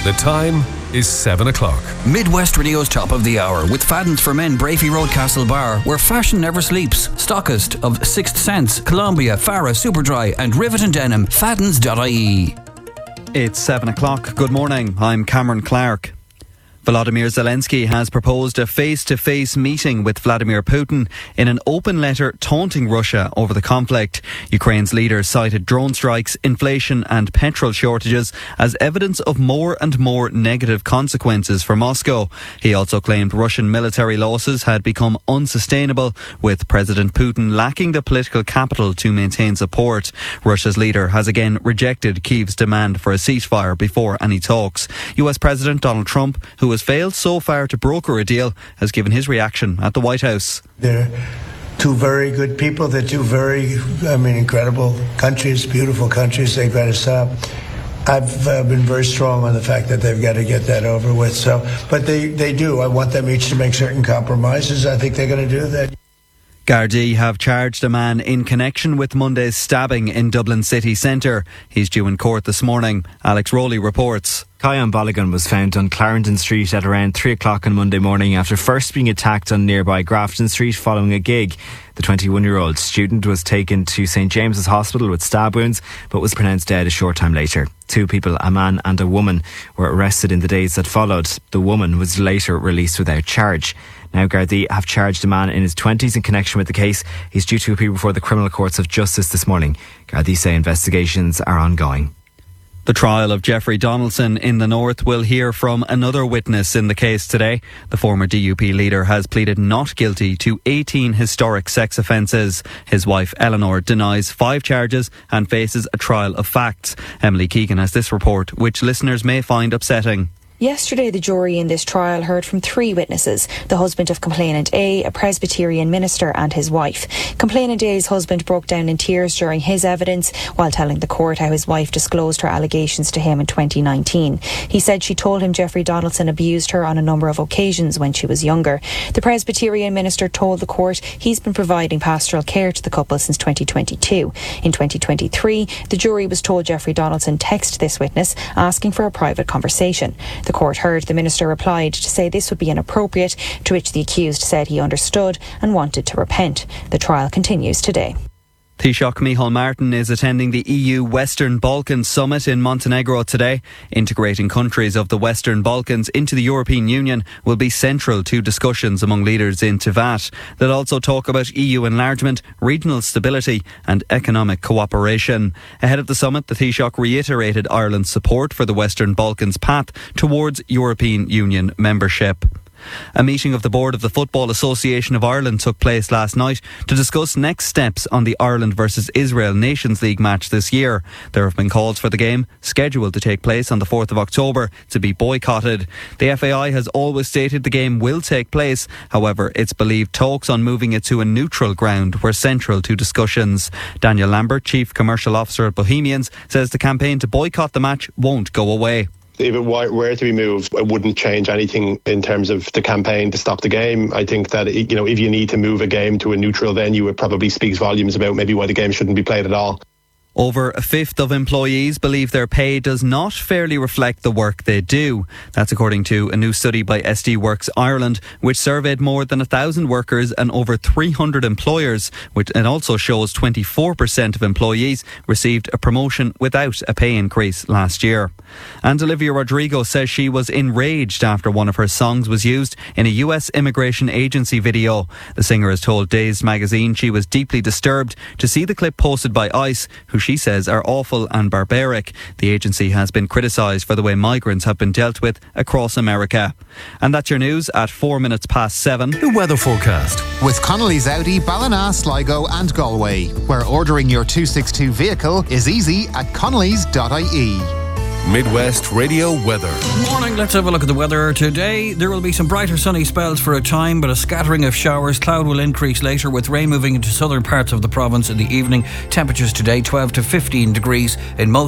The time is 7 o'clock. Midwest Radio's Top of the Hour with Faddens for Men, Brafey Road, Castle Bar, where fashion never sleeps. Stockist of Sixth Sense, Columbia, Farah, Superdry and Rivet and Denim. Faddens.ie. It's 7 o'clock. Good morning. I'm Cameron Clark. Volodymyr Zelensky has proposed a face-to-face meeting with Vladimir Putin in an open letter taunting Russia over the conflict. Ukraine's leader cited drone strikes, inflation and petrol shortages as evidence of more and more negative consequences for Moscow. He also claimed Russian military losses had become unsustainable, with President Putin lacking the political capital to maintain support. Russia's leader has again rejected Kyiv's demand for a ceasefire before any talks. US President Donald Trump, who has failed so far to broker a deal, has given his reaction at the White House. They're two very good people. They're two very, incredible countries, beautiful countries. They've got to stop. I've been very strong on the fact that they've got to get that over with. But they do. I want them each to make certain compromises. I think they're going to do that. Gardaí have charged a man in connection with Monday's stabbing in Dublin city centre. He's due in court this morning. Alex Rowley reports. Kyan Bolligan was found on Clarendon Street at around 3 o'clock on Monday morning after first being attacked on nearby Grafton Street following a gig. The 21-year-old student was taken to St James's Hospital with stab wounds but was pronounced dead a short time later. 2 people, a man and a woman, were arrested in the days that followed. The woman was later released without charge. Now Gardaí have charged a man in his 20s in connection with the case. He's due to appear before the criminal courts of justice this morning. Gardaí say investigations are ongoing. The trial of Jeffrey Donaldson in the North will hear from another witness in the case today. The former DUP leader has pleaded not guilty to 18 historic sex offences. His wife Eleanor denies 5 charges and faces a trial of facts. Emily Keegan has this report, which listeners may find upsetting. Yesterday, the jury in this trial heard from 3 witnesses, the husband of complainant A, a Presbyterian minister and his wife. Complainant A's husband broke down in tears during his evidence while telling the court how his wife disclosed her allegations to him in 2019. He said she told him Jeffrey Donaldson abused her on a number of occasions when she was younger. The Presbyterian minister told the court he's been providing pastoral care to the couple since 2022. In 2023, the jury was told Jeffrey Donaldson texted this witness asking for a private conversation. The court heard the minister replied to say this would be inappropriate, to which the accused said he understood and wanted to repent. The trial continues today. Taoiseach Micheál Martin is attending the EU Western Balkans Summit in Montenegro today. Integrating countries of the Western Balkans into the European Union will be central to discussions among leaders in Tivat. They'll also talk about EU enlargement, regional stability and economic cooperation. Ahead of the summit, the Taoiseach reiterated Ireland's support for the Western Balkans path towards European Union membership. A meeting of the board of the Football Association of Ireland took place last night to discuss next steps on the Ireland versus Israel Nations League match this year. There have been calls for the game, scheduled to take place on the 4th of October, to be boycotted. The FAI has always stated the game will take place. However, it's believed talks on moving it to a neutral ground were central to discussions. Daniel Lambert, Chief Commercial Officer at Bohemians, says the campaign to boycott the match won't go away. If it were to be moved, it wouldn't change anything in terms of the campaign to stop the game. I think that, if you need to move a game to a neutral venue, it probably speaks volumes about maybe why the game shouldn't be played at all. Over a fifth of employees believe their pay does not fairly reflect the work they do. That's according to a new study by SD Works Ireland, which surveyed more than 1,000 workers and over 300 employers. It also shows 24% of employees received a promotion without a pay increase last year. And Olivia Rodrigo says she was enraged after one of her songs was used in a US immigration agency video. The singer has told Dazed magazine she was deeply disturbed to see the clip posted by ICE, who she says are awful and barbaric. The agency has been criticised for the way migrants have been dealt with across America. And that's your news at 7 The weather forecast with Connolly's Audi, Ballina, Sligo and Galway, where ordering your 262 vehicle is easy at connellys.ie. Midwest Radio weather. Morning, let's have a look at the weather today. There will be some brighter sunny spells for a time, but a scattering of showers. Cloud will increase later with rain moving into southern parts of the province in the evening. Temperatures today 12 to 15 degrees in most